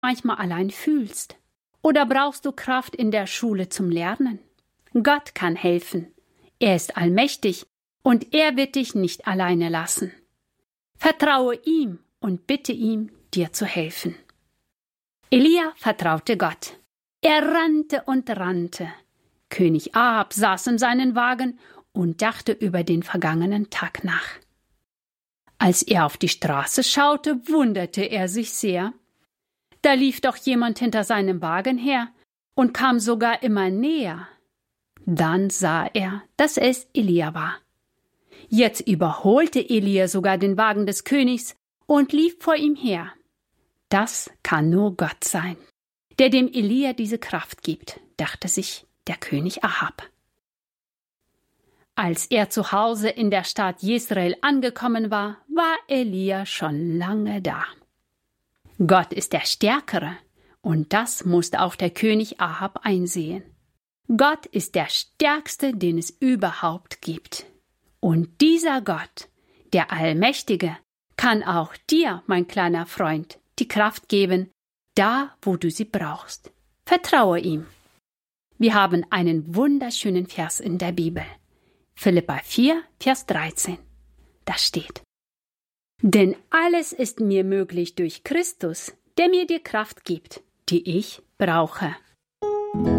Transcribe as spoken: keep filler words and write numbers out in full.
manchmal allein fühlst? Oder brauchst du Kraft in der Schule zum Lernen? Gott kann helfen. Er ist allmächtig und er wird dich nicht alleine lassen. Vertraue ihm und bitte ihm, dir zu helfen. Elia vertraute Gott. Er rannte und rannte. König Ahab saß in seinem Wagen und dachte über den vergangenen Tag nach. Als er auf die Straße schaute, wunderte er sich sehr. Da lief doch jemand hinter seinem Wagen her und kam sogar immer näher. Dann sah er, dass es Elia war. Jetzt überholte Elia sogar den Wagen des Königs und lief vor ihm her. Das kann nur Gott sein, der dem Elia diese Kraft gibt, dachte sich der König Ahab. Als er zu Hause in der Stadt Jezreel angekommen war, war Elia schon lange da. Gott ist der Stärkere, und das musste auch der König Ahab einsehen. Gott ist der Stärkste, den es überhaupt gibt. Und dieser Gott, der Allmächtige, kann auch dir, mein kleiner Freund, die Kraft geben, da, wo du sie brauchst. Vertraue ihm. Wir haben einen wunderschönen Vers in der Bibel. Philipper vier, Vers dreizehn. Da steht: Denn alles ist mir möglich durch Christus, der mir die Kraft gibt, die ich brauche.